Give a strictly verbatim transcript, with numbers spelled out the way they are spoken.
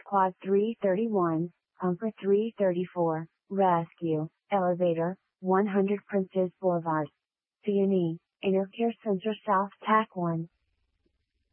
Quad three thirty-one, Humper three thirty-four, Rescue, Elevator, one hundred Princess Boulevard. C and E, Inner Care Center South Tack one,